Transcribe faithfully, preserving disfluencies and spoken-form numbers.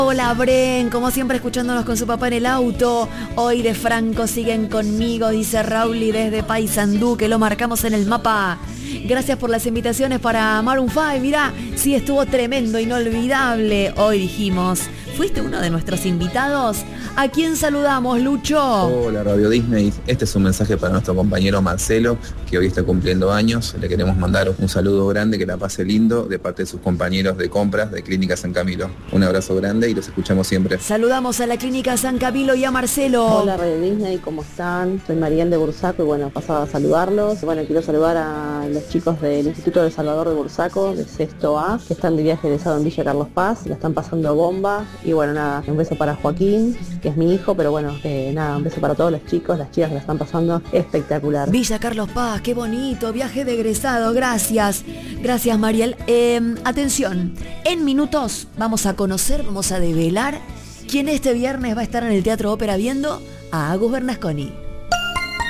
Hola Bren, como siempre escuchándonos con su papá en el auto. Hoy de Franco siguen conmigo, dice Rauli desde Paysandú, que lo marcamos en el mapa. Gracias por las invitaciones para Maroon cinco. Mirá, sí estuvo tremendo, inolvidable. Hoy dijimos, ¿fuiste uno de nuestros invitados? ¿A quién saludamos, Lucho? Hola Radio Disney, este es un mensaje para nuestro compañero Marcelo, que hoy está cumpliendo años. Le queremos mandar un saludo grande, que la pase lindo, de parte de sus compañeros de compras de Clínica San Camilo. Un abrazo grande y los escuchamos siempre. Saludamos a la Clínica San Camilo y a Marcelo. Hola Radio Disney, ¿cómo están? Soy Mariel de Bursaco y bueno, pasaba a saludarlos. Bueno, quiero saludar a los chicos del Instituto de Salvador de Bursaco, de sexto A, que están de viaje egresado en Villa Carlos Paz, la están pasando bomba. Y bueno, nada, un beso para Joaquín, que es mi hijo, pero bueno, eh, nada, un beso para todos los chicos, las chicas que la están pasando espectacular. Villa Carlos Paz, qué bonito, viaje de egresado, gracias. Gracias, Mariel. Eh, atención, en minutos vamos a conocer, vamos a develar quién este viernes va a estar en el Teatro Ópera viendo a Agus Bernasconi.